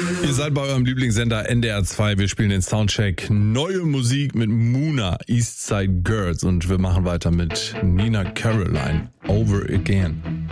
Ihr seid bei eurem Lieblingssender NDR 2. Wir spielen den Soundcheck. Neue Musik mit Muna, Eastside Girls. Und wir machen weiter mit Nina Caroline, Over Again.